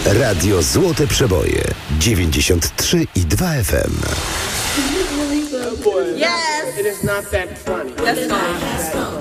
Radio Złote Przeboje 93,2 FM. Yes! It is not that funny. That's fine.